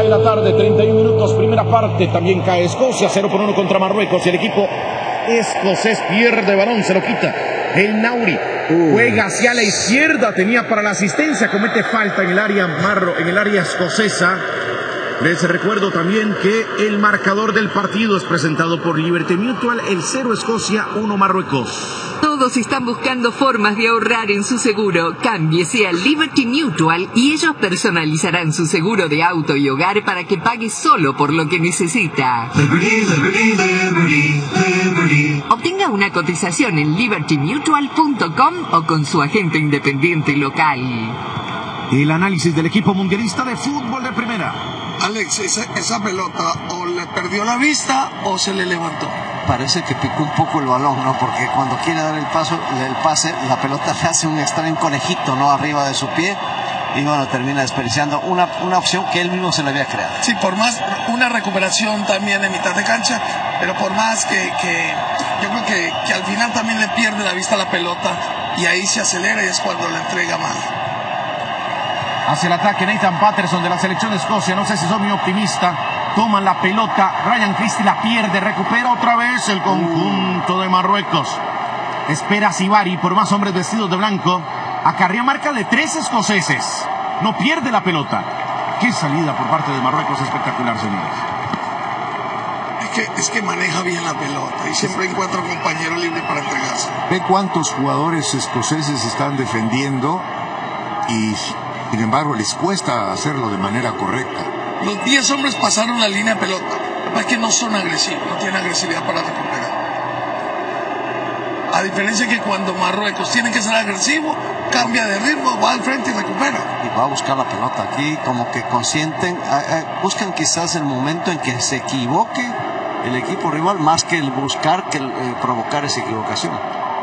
de la tarde, 31 minutos, primera parte. También cae Escocia, 0-1 contra Marruecos. Y el equipo escocés pierde balón, se lo quita el Nauri. Juega hacia la izquierda, tenía para la asistencia, comete falta en el área escocesa. Les recuerdo también que el marcador del partido es presentado por Liberty Mutual, el 0 Escocia, 1 Marruecos. Todos están buscando formas de ahorrar en su seguro. Cámbiese a Liberty Mutual y ellos personalizarán su seguro de auto y hogar para que pague solo por lo que necesita. Obtenga una cotización en libertymutual.com o con su agente independiente local. El análisis del equipo mundialista de fútbol de primera. Alex, esa pelota o le perdió la vista o se le levantó. Parece que picó un poco el balón, ¿no? Porque cuando quiere dar el pase, la pelota le hace un extraño conejito, ¿no? Arriba de su pie. Y bueno, termina desperdiciando una opción que él mismo se le había creado. Sí, por más una recuperación también de mitad de cancha, pero por más que yo creo que al final también le pierde la vista a la pelota y ahí se acelera y es cuando le entrega mal. Hacia el ataque Nathan Patterson de la selección de Escocia. No sé si soy muy optimista. Toman la pelota. Ryan Christie la pierde. Recupera otra vez el conjunto de Marruecos. Espera Sibari por más hombres vestidos de blanco. Acarrea marca de 3 escoceses. No pierde la pelota. Qué salida por parte de Marruecos espectacular, señores. Es que maneja bien la pelota y siempre encuentra un compañero libre para entregarse. Ve cuántos jugadores escoceses están defendiendo y sin embargo les cuesta hacerlo de manera correcta. Los 10 hombres pasaron la línea de pelota. Lo que pasa es que no son agresivos, no tienen agresividad para recuperar. A diferencia que cuando Marruecos tiene que ser agresivo, cambia de ritmo, va al frente y recupera. Y va a buscar la pelota aquí, como que consienten, buscan quizás el momento en que se equivoque el equipo rival, más que el buscar, provocar esa equivocación.